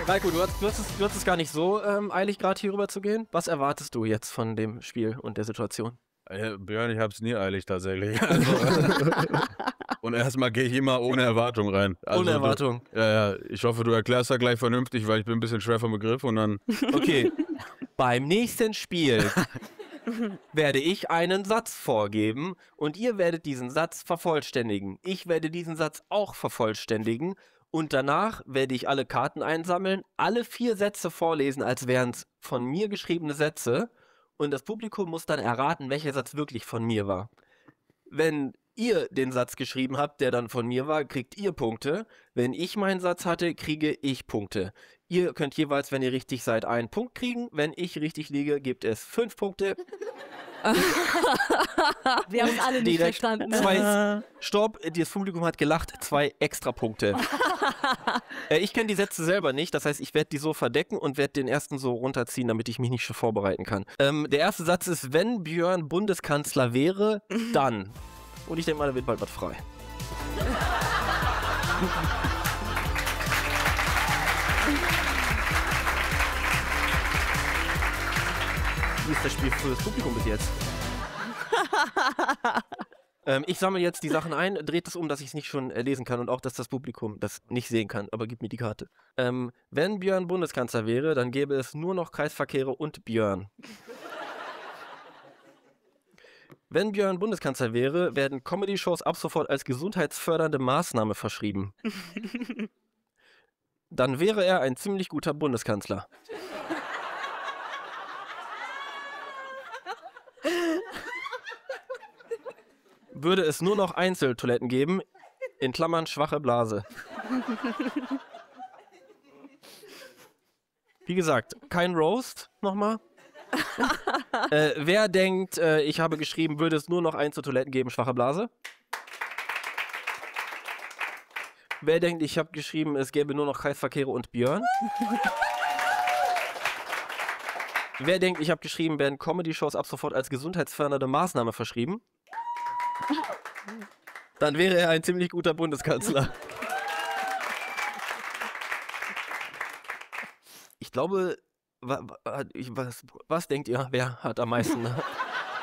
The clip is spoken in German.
Raiko, du hast es gar nicht so eilig, gerade hier rüber zu gehen. Was erwartest du jetzt von dem Spiel und der Situation? Björn, ich hab's nie eilig tatsächlich. Also, und erstmal gehe ich immer ohne Erwartung rein. Also, Ohne Erwartung. Ja, ich hoffe, du erklärst da gleich vernünftig, weil ich bin ein bisschen schwer vom Begriff und dann... Okay, beim nächsten Spiel werde ich einen Satz vorgeben und ihr werdet diesen Satz vervollständigen. Ich werde diesen Satz auch vervollständigen und danach werde ich alle Karten einsammeln, alle 4 Sätze vorlesen, als wären es von mir geschriebene Sätze und das Publikum muss dann erraten, welcher Satz wirklich von mir war. Wenn ihr den Satz geschrieben habt, der dann von mir war, kriegt ihr Punkte. Wenn ich meinen Satz hatte, kriege ich Punkte. Ihr könnt jeweils, wenn ihr richtig seid, einen Punkt kriegen. Wenn ich richtig liege, gibt es 5 Punkte. Wir haben es alle nicht verstanden. 2, Stopp, das Publikum hat gelacht, 2 extra Punkte. Ich kenne die Sätze selber nicht, das heißt, ich werde die so verdecken und werde den ersten so runterziehen, damit ich mich nicht schon vorbereiten kann. Der erste Satz ist, wenn Björn Bundeskanzler wäre, dann. Und ich denke mal, da wird bald was frei. Wie ist das Spiel für das Publikum bis jetzt? Ich sammle jetzt die Sachen ein, dreht es um, dass ich es nicht schon lesen kann und auch, dass das Publikum das nicht sehen kann, aber gib mir die Karte. Wenn Björn Bundeskanzler wäre, dann gäbe es nur noch Kreisverkehre und Björn. Wenn Björn Bundeskanzler wäre, werden Comedy-Shows ab sofort als gesundheitsfördernde Maßnahme verschrieben. Dann wäre er ein ziemlich guter Bundeskanzler. Würde es nur noch Einzeltoiletten geben, in Klammern schwache Blase. Wie gesagt, kein Roast, nochmal. Wer denkt, ich habe geschrieben, würde es nur noch Einzeltoiletten geben, schwache Blase? Wer denkt, ich habe geschrieben, es gäbe nur noch Kreisverkehre und Björn? Wer denkt, ich habe geschrieben, werden Comedy-Shows ab sofort als gesundheitsfördernde Maßnahme verschrieben? Dann wäre er ein ziemlich guter Bundeskanzler. Ich glaube, was denkt ihr, wer hat am meisten?